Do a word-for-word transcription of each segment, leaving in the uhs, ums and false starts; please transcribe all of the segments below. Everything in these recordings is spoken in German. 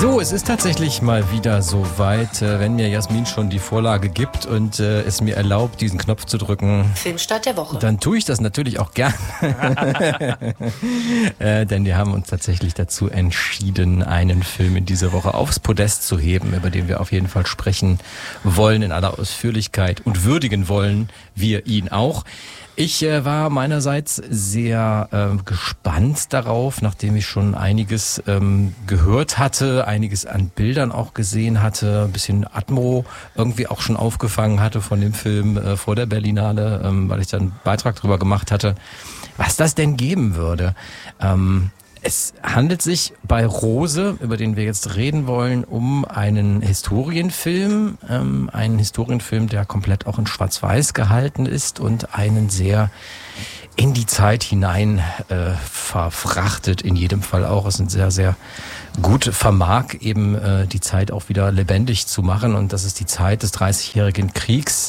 So, es ist tatsächlich mal wieder so weit, wenn mir Jasmin schon die Vorlage gibt und äh, es mir erlaubt, diesen Knopf zu drücken. Filmstart der Woche. Dann tue ich das natürlich auch gern. äh, denn wir haben uns tatsächlich dazu entschieden, einen Film in dieser Woche aufs Podest zu heben, über den wir auf jeden Fall sprechen wollen in aller Ausführlichkeit und würdigen wollen wir ihn auch. Ich äh, war meinerseits sehr äh, gespannt darauf, nachdem ich schon einiges ähm, gehört hatte, einiges an Bildern auch gesehen hatte, ein bisschen Atmo irgendwie auch schon aufgefangen hatte von dem Film äh, vor der Berlinale, ähm, weil ich da einen Beitrag drüber gemacht hatte, was das denn geben würde. Ähm, Es handelt sich bei Rose, über den wir jetzt reden wollen, um einen Historienfilm, ähm, einen Historienfilm, der komplett auch in Schwarz-Weiß gehalten ist und einen sehr in die Zeit hinein äh, verfrachtet, in jedem Fall auch. Es sind sehr, sehr gut vermag, eben äh, die Zeit auch wieder lebendig zu machen, und das ist die Zeit des Dreißigjährigen Kriegs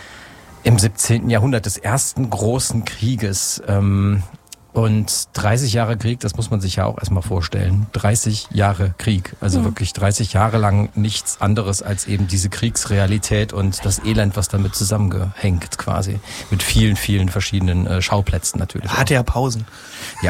im siebzehnten Jahrhundert, des ersten großen Krieges. Ähm, Und dreißig Jahre Krieg, das muss man sich ja auch erstmal vorstellen. dreißig Jahre Krieg, also mhm. wirklich dreißig Jahre lang nichts anderes als eben diese Kriegsrealität und das Elend, was damit zusammengehängt quasi. Mit vielen, vielen verschiedenen äh, Schauplätzen natürlich. Hatte ja Pausen. Ja.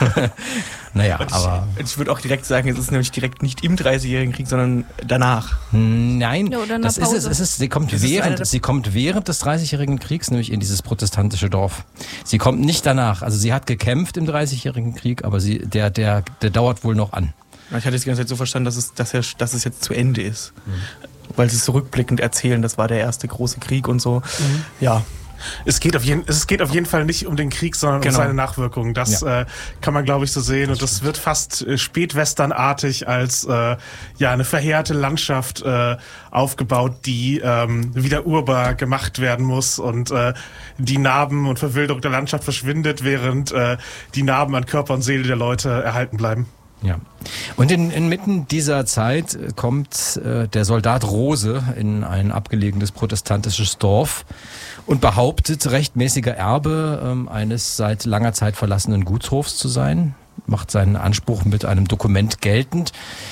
Naja, ich, aber... Ich würde auch direkt sagen, es ist nämlich direkt nicht im dreißigjährigen Krieg, sondern danach. Nein, ja, oder das ist Pause. es. es ist, sie kommt das während, sie kommt während des dreißigjährigen Kriegs nämlich in dieses protestantische Dorf. Sie kommt nicht danach. Also sie hat gekämpft im dreißigjährigen Krieg, aber sie, der, der, der dauert wohl noch an. Ich hatte es die ganze Zeit so verstanden, dass es, dass er, dass es jetzt zu Ende ist. Mhm. Weil sie es zurückblickend erzählen, das war der erste große Krieg und so. Mhm. Ja. Es geht, auf jeden, es geht auf jeden Fall nicht um den Krieg, sondern genau. um seine Nachwirkungen. Das ja. äh, kann man, glaube ich, so sehen. Und das wird fast äh, spätwesternartig als äh, ja eine verheerte Landschaft äh, aufgebaut, die ähm, wieder urbar gemacht werden muss. Und äh, die Narben und Verwilderung der Landschaft verschwindet, während äh, die Narben an Körper und Seele der Leute erhalten bleiben. Ja. Und in, inmitten dieser Zeit kommt äh, der Soldat Rose in ein abgelegenes protestantisches Dorf und behauptet, rechtmäßiger Erbe ähm, eines seit langer Zeit verlassenen Gutshofs zu sein, macht seinen Anspruch mit einem Dokument geltend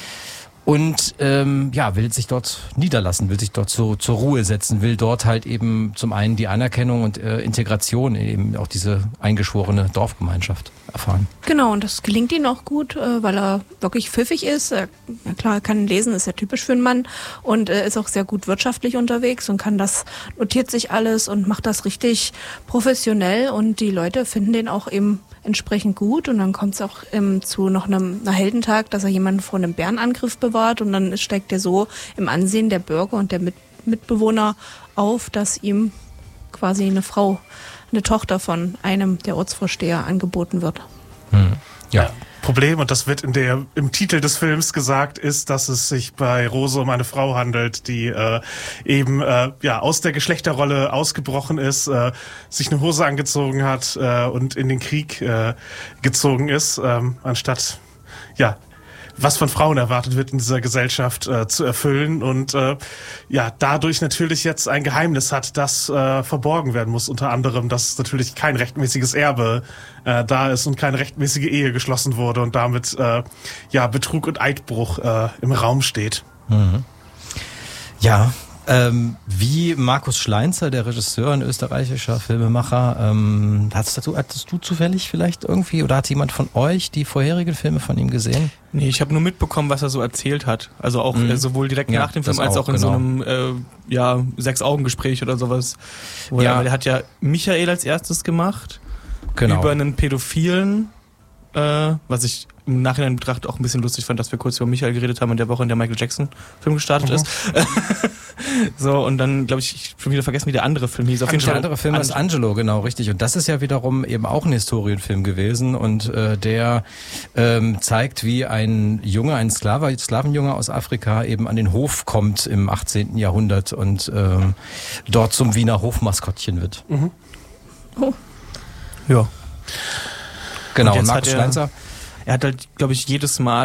und ähm, ja, will sich dort niederlassen, will sich dort zu, zur Ruhe setzen, will dort halt eben zum einen die Anerkennung und äh, Integration, eben auch diese eingeschworene Dorfgemeinschaft erfahren. Genau, und das gelingt ihm auch gut, äh, weil er wirklich pfiffig ist. Er, ja klar, er kann lesen, ist ja typisch für einen Mann, und äh, ist auch sehr gut wirtschaftlich unterwegs und kann das, notiert sich alles und macht das richtig professionell, und die Leute finden den auch eben entsprechend gut, und dann kommt es auch ähm, zu noch einem, einer Heldentag, dass er jemanden vor einem Bärenangriff bewahrt, und dann steigt er so im Ansehen der Bürger und der Mit- Mitbewohner auf, dass ihm quasi eine Frau, eine Tochter von einem der Ortsvorsteher angeboten wird. Hm. Ja. Problem, und das wird in der im Titel des Films gesagt, ist, dass es sich bei Rose um eine Frau handelt, die äh, eben äh, ja aus der Geschlechterrolle ausgebrochen ist, äh, sich eine Hose angezogen hat äh, und in den Krieg äh, gezogen ist, ähm, anstatt ja was von Frauen erwartet wird in dieser Gesellschaft äh, zu erfüllen, und äh, ja dadurch natürlich jetzt ein Geheimnis hat, das äh, verborgen werden muss, unter anderem, dass natürlich kein rechtmäßiges Erbe äh, da ist und keine rechtmäßige Ehe geschlossen wurde und damit äh, ja Betrug und Eidbruch äh, im Raum steht. Mhm. Ja, ähm, wie Markus Schleinzer, der Regisseur, ein österreichischer Filmemacher, ähm, hattest du, hattest du zufällig vielleicht irgendwie, oder hat jemand von euch die vorherigen Filme von ihm gesehen? Nee, ich habe nur mitbekommen, was er so erzählt hat. Also auch mhm. äh, sowohl direkt ja, nach dem Film als auch, auch in genau. so einem äh, ja, Sechs-Augen-Gespräch oder sowas. Wo ja. er, der hat ja Michael als erstes gemacht, genau. über einen Pädophilen, äh, was ich im Nachhinein betrachtet auch ein bisschen lustig fand, dass wir kurz über Michael geredet haben in der Woche, in der Michael Jackson Film gestartet mhm. ist. So, und dann, glaube ich, ich schon wieder vergessen, wie der andere Film hieß. Auf jeden der Fall andere Film ist Angelo, genau, richtig. Und das ist ja wiederum eben auch ein Historienfilm gewesen, und äh, der ähm, zeigt, wie ein Junge, ein Sklave, Sklavenjunge aus Afrika eben an den Hof kommt im achtzehnten Jahrhundert und ähm, dort zum Wiener Hofmaskottchen wird. Mhm. Oh. Ja. Genau, und und Markus er, Schleinzer. Er hat halt, glaube ich, jedes Mal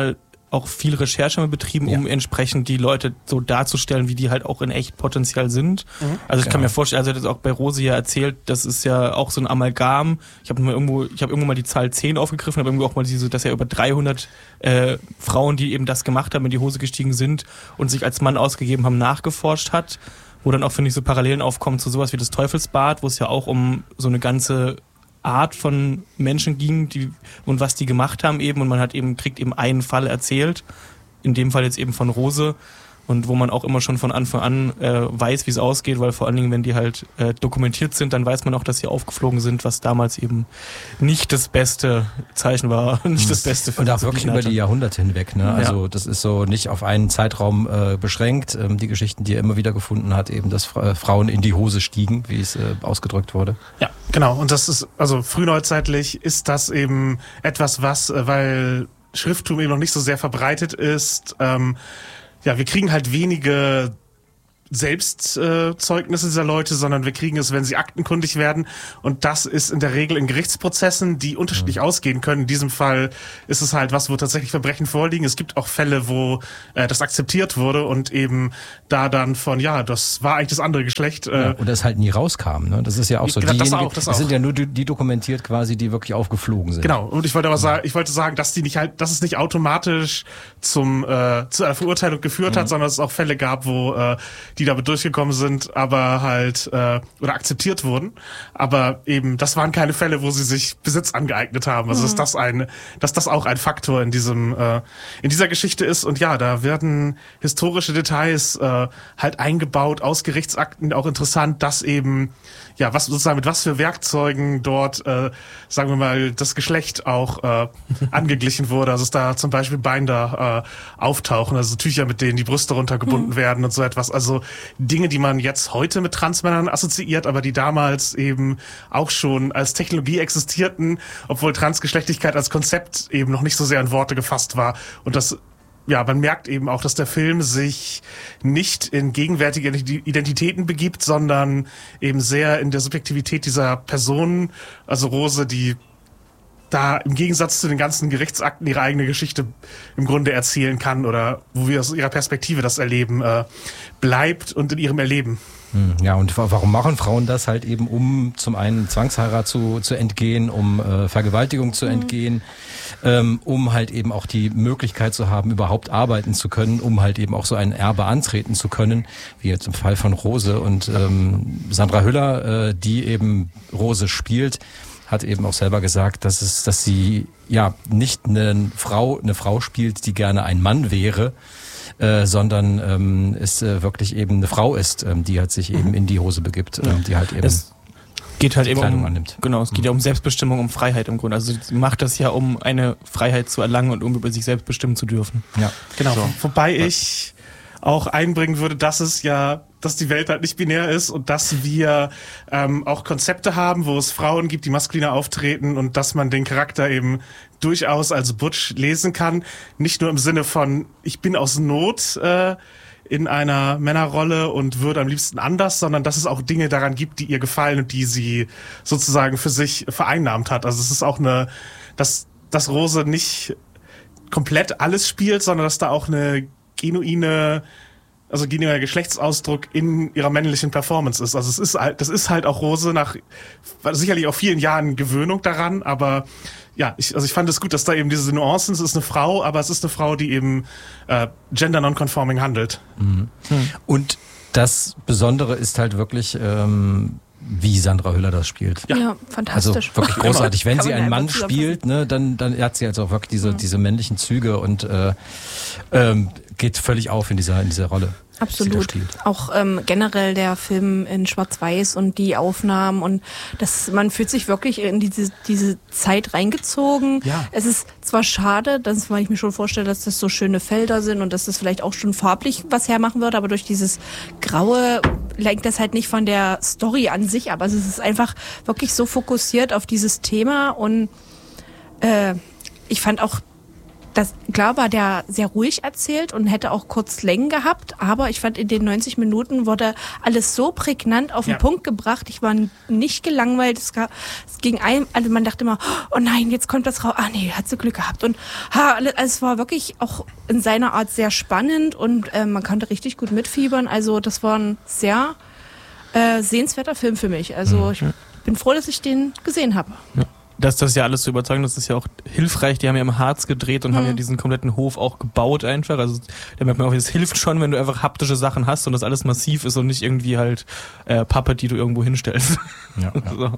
auch viel Recherche mit betrieben, Ja. um entsprechend die Leute so darzustellen, wie die halt auch in echt potenziell sind. Mhm. Also ich Genau. kann mir vorstellen, also er hat es auch bei Rose ja erzählt, das ist ja auch so ein Amalgam. Ich habe mal irgendwo, ich habe irgendwo mal die Zahl zehn aufgegriffen, habe irgendwo auch mal diese, dass ja über dreihundert äh, Frauen, die eben das gemacht haben, in die Hose gestiegen sind und sich als Mann ausgegeben haben, nachgeforscht hat. Wo dann auch, finde ich, so Parallelen aufkommen zu sowas wie das Teufelsbad, wo es ja auch um so eine ganze Art von Menschen ging, die und was die gemacht haben eben, und man hat eben kriegt eben einen Fall erzählt, in dem Fall jetzt eben von Rose, und wo man auch immer schon von Anfang an äh, weiß, wie es ausgeht, weil vor allen Dingen, wenn die halt äh, dokumentiert sind, dann weiß man auch, dass sie aufgeflogen sind, was damals eben nicht das beste Zeichen war, nicht das Beste für Und auch diese wirklich über Disziplin die hatte. Jahrhunderte hinweg. Ne? Also das ist so nicht auf einen Zeitraum äh, beschränkt. Ähm, die Geschichten, die er immer wieder gefunden hat, eben, dass Fra- Frauen in die Hose stiegen, wie es äh, ausgedrückt wurde. Ja, genau. Und das ist, also frühneuzeitlich ist das eben etwas, was, äh, weil Schrifttum eben noch nicht so sehr verbreitet ist, ähm, ja, wir kriegen halt wenige Selbstzeugnisse äh, Zeugnisse dieser Leute, sondern wir kriegen es, wenn sie aktenkundig werden. Und das ist in der Regel in Gerichtsprozessen, die unterschiedlich mhm. ausgehen können. In diesem Fall ist es halt was, wo tatsächlich Verbrechen vorliegen. Es gibt auch Fälle, wo äh, das akzeptiert wurde und eben da dann von, ja, das war eigentlich das andere Geschlecht. Äh, Ja, und das halt nie rauskam. Ne? Das ist ja auch so. Das Diejenigen, auch, das das sind auch. ja nur die, die dokumentiert quasi, die wirklich aufgeflogen sind. Genau. Und ich wollte aber sagen, ich wollte sagen, dass die nicht halt, dass es nicht automatisch zum äh, zu einer Verurteilung geführt Mhm. hat, sondern dass es auch Fälle gab, wo äh, die damit durchgekommen sind, aber halt äh, oder akzeptiert wurden. Aber eben, das waren keine Fälle, wo sie sich Besitz angeeignet haben. Also Mhm. ist das ein, dass das auch ein Faktor in diesem äh, in dieser Geschichte ist. Und ja, da werden historische Details äh, halt eingebaut aus Gerichtsakten. Auch interessant, dass eben ja, was sozusagen mit was für Werkzeugen dort, äh, sagen wir mal, das Geschlecht auch äh, angeglichen wurde. Also dass da zum Beispiel Binder äh, auftauchen, also Tücher, mit denen die Brüste runtergebunden mhm. werden und so etwas. Also Dinge, die man jetzt heute mit Transmännern assoziiert, aber die damals eben auch schon als Technologie existierten, obwohl Transgeschlechtlichkeit als Konzept eben noch nicht so sehr in Worte gefasst war. Und das ja, man merkt eben auch, dass der Film sich nicht in gegenwärtige Identitäten begibt, sondern eben sehr in der Subjektivität dieser Personen, also Rose, die da im Gegensatz zu den ganzen Gerichtsakten ihre eigene Geschichte im Grunde erzählen kann oder wo wir aus ihrer Perspektive das erleben, äh, bleibt und in ihrem Erleben. Ja, und warum machen Frauen das halt eben, um zum einen Zwangsheirat zu, zu entgehen, um äh, Vergewaltigung zu mhm. entgehen, ähm, um halt eben auch die Möglichkeit zu haben, überhaupt arbeiten zu können, um halt eben auch so ein Erbe antreten zu können, wie jetzt im Fall von Rose. Und ähm, Sandra Hüller, äh, die eben Rose spielt, hat eben auch selber gesagt, dass es, dass sie ja nicht eine Frau, eine Frau spielt, die gerne ein Mann wäre, Äh, sondern ähm, es äh, wirklich eben eine Frau ist, ähm, die halt sich eben in die Hose begibt, ähm, die halt eben es geht halt eben Kleidung um, annimmt. Genau, es geht ja um Selbstbestimmung, um Freiheit im Grunde. Also sie macht das ja, um eine Freiheit zu erlangen und um über sich selbst bestimmen zu dürfen. Ja, genau. So. Wobei ich auch einbringen würde, dass es ja, dass die Welt halt nicht binär ist und dass wir ähm, auch Konzepte haben, wo es Frauen gibt, die maskuliner auftreten und dass man den Charakter eben durchaus als Butch lesen kann. Nicht nur im Sinne von, ich bin aus Not äh, in einer Männerrolle und würde am liebsten anders, sondern dass es auch Dinge daran gibt, die ihr gefallen und die sie sozusagen für sich vereinnahmt hat. Also es ist auch eine, dass, dass Rose nicht komplett alles spielt, sondern dass da auch eine genuine, also genuiner Geschlechtsausdruck in ihrer männlichen Performance ist. Also es ist halt, das ist halt auch Rose nach sicherlich auch vielen Jahren Gewöhnung daran, aber ja, ich, also ich fand es gut, dass da eben diese Nuancen, es ist eine Frau, aber es ist eine Frau, die eben äh, gender non-conforming handelt. Mhm. Mhm. Und das Besondere ist halt wirklich, ähm, wie Sandra Hüller das spielt. Ja, ja, fantastisch. Also wirklich großartig. Wenn Kann sie man einen Mann einfach spielt, ne, dann, dann hat sie also auch wirklich diese, Mhm. diese männlichen Züge und äh, ähm, geht völlig auf in dieser, in dieser Rolle. Absolut. Auch ähm, generell der Film in Schwarz-Weiß und die Aufnahmen und das, man fühlt sich wirklich in diese, diese Zeit reingezogen. Ja. Es ist zwar schade, dass, weil ich mir schon vorstelle, dass das so schöne Felder sind und dass das vielleicht auch schon farblich was hermachen würde, aber durch dieses Graue lenkt das halt nicht von der Story an sich, aber es ist einfach wirklich so fokussiert auf dieses Thema und äh, ich fand auch das, klar war der sehr ruhig erzählt und hätte auch kurz Längen gehabt, aber ich fand, in den neunzig Minuten wurde alles so prägnant auf den Ja. Punkt gebracht. Ich war nicht gelangweilt. Es, gab, es ging einem, also man dachte immer, oh nein, jetzt kommt das raus. Ah nee, hat sie Glück gehabt. Und ha, alles, es war wirklich auch in seiner Art sehr spannend und äh, man konnte richtig gut mitfiebern. Also das war ein sehr äh, sehenswerter Film für mich. Also ich bin froh, dass ich den gesehen habe. Ja. Das, das ist ja alles zu überzeugen, das ist ja auch hilfreich. Die haben ja im Harz gedreht und mhm. haben ja diesen kompletten Hof auch gebaut einfach. Also da merkt man auch, es hilft schon, wenn du einfach haptische Sachen hast und das alles massiv ist und nicht irgendwie halt äh, Puppet, die du irgendwo hinstellst. Ja, ja. So.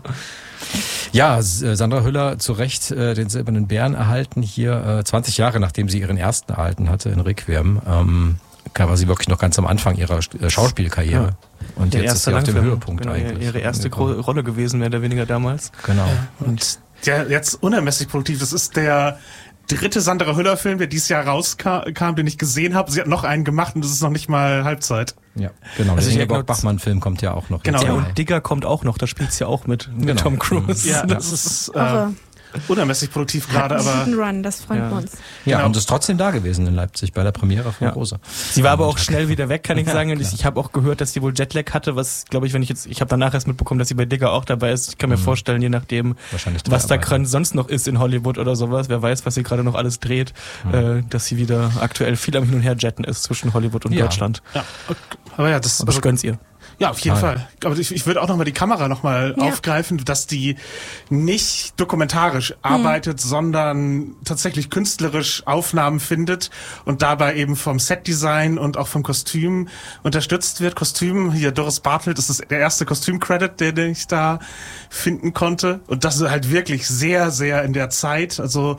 Ja, Sandra Hüller zu Recht äh, den Silbernen Bären erhalten hier, äh, zwanzig Jahre nachdem sie ihren ersten erhalten hatte in Requiem. Ähm, war sie wirklich noch ganz am Anfang ihrer Schauspielkarriere. Ja. Und der jetzt erste ist sie auf dem Langfilm, Höhepunkt genau, eigentlich. Ihre erste Gro- Rolle gewesen, mehr oder weniger damals. Genau. Ja. Und ja, jetzt unermesslich produktiv. Das ist der dritte Sandra Hüller-Film, der dieses Jahr rauskam, den ich gesehen habe. Sie hat noch einen gemacht und das ist noch nicht mal Halbzeit. Ja, genau. Also der Ingeborg Bachmann-Film kommt ja auch noch. Genau. Ja, Ja. und Digger kommt auch noch, da spielt sie ja auch mit, mit Genau. Tom Cruise. Ja, das ist äh, Aber unermesslich produktiv gerade, einen aber guten Run, das freut Ja. uns. Ja, Genau. und ist trotzdem da gewesen in Leipzig bei der Premiere von Ja. Rose. Sie war aber auch schnell wieder weg, kann ich Ja, sagen. Und ich, klar. ich habe auch gehört, dass sie wohl Jetlag hatte, was, glaube ich, wenn ich jetzt, ich habe danach erst mitbekommen, dass sie bei Digger auch dabei ist. Ich kann mir Mhm. vorstellen, je nachdem, Wahrscheinlich was da Dreharbeiten. gerade sonst noch ist in Hollywood oder sowas, wer weiß, was sie gerade noch alles dreht, Mhm. äh, dass sie wieder aktuell viel am Hin und Her jetten ist zwischen Hollywood und Ja. Deutschland. ja, aber ja, das Aber ich gönn's ihr. Ja, auf jeden Total. Fall. Aber ich, ich würde auch nochmal die Kamera nochmal Ja. aufgreifen, dass die nicht dokumentarisch arbeitet, sondern tatsächlich künstlerisch Aufnahmen findet und dabei eben vom Setdesign und auch vom Kostüm unterstützt wird. Kostüm, hier Doris Bartelt, das ist der erste Kostüm-Credit, den ich da finden konnte. Und das ist halt wirklich sehr, sehr in der Zeit, also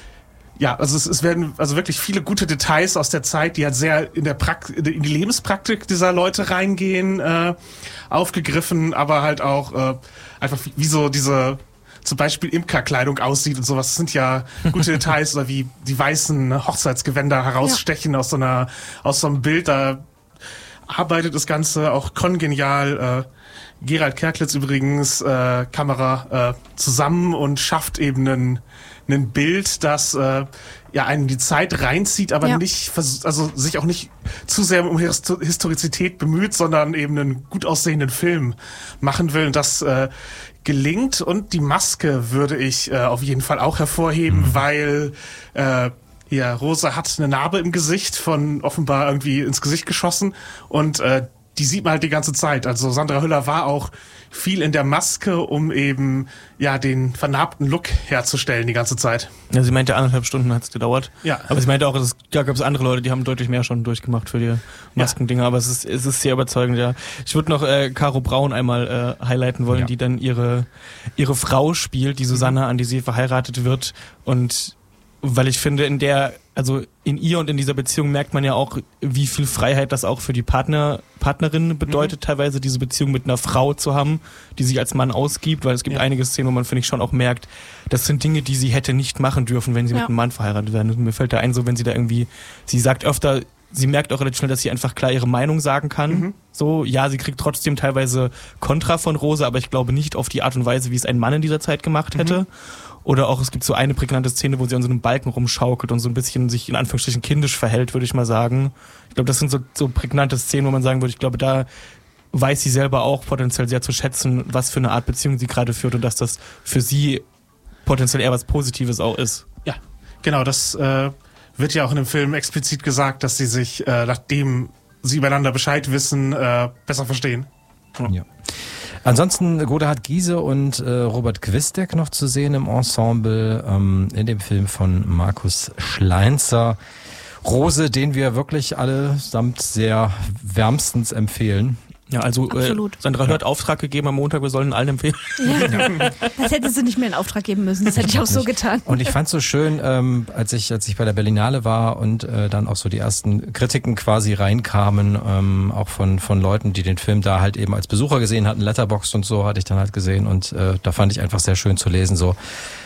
ja, also es, es werden also wirklich viele gute Details aus der Zeit, die halt sehr in der Prakt in die Lebenspraktik dieser Leute reingehen, äh, aufgegriffen, aber halt auch äh, einfach wie, wie so diese zum Beispiel Imkerkleidung aussieht und sowas. Das sind ja gute Details, oder wie die weißen Hochzeitsgewänder herausstechen aus so einer aus so einem Bild. Da arbeitet das Ganze auch kongenial. Äh, Gerald Kerklitz übrigens, äh, Kamera äh, zusammen und schafft eben einen ein Bild, das äh, ja einen die Zeit reinzieht, aber Ja. nicht vers- also sich auch nicht zu sehr um Histo- Historizität bemüht, sondern eben einen gut aussehenden Film machen will. Und das äh, gelingt. Und die Maske würde ich äh, auf jeden Fall auch hervorheben, Mhm. weil äh, ja, Rosa hat eine Narbe im Gesicht, von offenbar irgendwie ins Gesicht geschossen, und äh, die sieht man halt die ganze Zeit. Also Sandra Hüller war auch viel in der Maske, um eben ja den vernarbten Look herzustellen die ganze Zeit. Ja, sie meinte, anderthalb Stunden hat es gedauert. Ja. Aber sie meinte auch, es, da gab es andere Leute, die haben deutlich mehr schon durchgemacht für die Maskendinger. Aber es ist, es ist sehr überzeugend, ja. Ich würde noch äh, Caro Braun einmal äh, highlighten wollen, Ja. die dann ihre ihre Frau spielt, die Susanna, an die sie verheiratet wird. Und weil ich finde, in der, also in ihr und in dieser Beziehung merkt man ja auch, wie viel Freiheit das auch für die Partner, Partnerin bedeutet, mhm. teilweise diese Beziehung mit einer Frau zu haben, die sich als Mann ausgibt, weil es gibt Ja. einige Szenen, wo man, finde ich, schon auch merkt, das sind Dinge, die sie hätte nicht machen dürfen, wenn sie Ja. mit einem Mann verheiratet werden. Und mir fällt da ein, so wenn sie da irgendwie, sie sagt öfter, sie merkt auch relativ schnell, dass sie einfach klar ihre Meinung sagen kann. Mhm. So, ja, sie kriegt trotzdem teilweise Kontra von Rosa, aber ich glaube nicht auf die Art und Weise, wie es ein Mann in dieser Zeit gemacht hätte. Mhm. Oder auch, es gibt so eine prägnante Szene, wo sie an so einem Balken rumschaukelt und so ein bisschen sich in Anführungsstrichen kindisch verhält, würde ich mal sagen. Ich glaube, das sind so, so prägnante Szenen, wo man sagen würde, ich glaube, da weiß sie selber auch potenziell sehr zu schätzen, was für eine Art Beziehung sie gerade führt und dass das für sie potenziell eher was Positives auch ist. Ja, genau, das äh, wird ja auch in dem Film explizit gesagt, dass sie sich, äh, nachdem sie übereinander Bescheid wissen, äh, besser verstehen. Ja. Ansonsten Godehard Giese und äh, Robert Quistek noch zu sehen im Ensemble ähm, in dem Film von Markus Schleinzer. Rose, den wir wirklich allesamt sehr wärmstens empfehlen. Ja, also äh, Absolut. Sandra Hüller hat Auftrag gegeben am Montag, wir sollen allen empfehlen. Ja. Das hätte sie nicht mehr in Auftrag geben müssen. Das hätte ich auch so getan. Und ich fand es so schön, ähm, als ich als ich bei der Berlinale war und äh, dann auch so die ersten Kritiken quasi reinkamen, ähm, auch von von Leuten, die den Film da halt eben als Besucher gesehen hatten, Letterboxd und so hatte ich dann halt gesehen, und äh, da fand ich einfach sehr schön zu lesen, so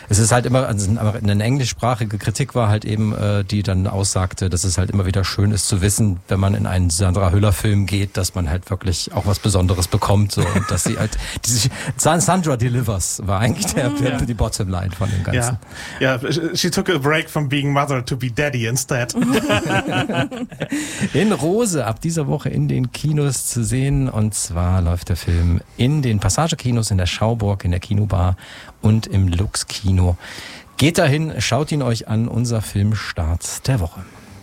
Es ist halt immer, also eine englischsprachige Kritik war halt eben, äh, die dann aussagte, dass es halt immer wieder schön ist zu wissen, wenn man in einen Sandra Hüller-Film geht, dass man halt wirklich auch was Besonderes bekommt. So, und dass sie halt, diese, Sandra delivers war eigentlich der, der, die Bottomline von dem Ganzen. Ja, yeah. She took a break from being mother to be daddy instead. In Rose, ab dieser Woche in den Kinos zu sehen. Und zwar läuft der Film in den Passagekinos, in der Schauburg, in der Kinobar und im Lux-Kino. Geht dahin, schaut ihn euch an, unser Filmstart der Woche.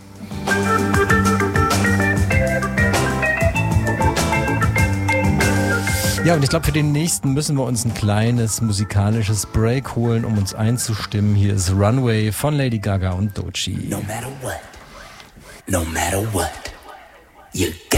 Ja, und ich glaube, für den nächsten müssen wir uns ein kleines musikalisches Break holen, um uns einzustimmen. Hier ist Runway von Lady Gaga und Doechii. No matter what, no matter what, you got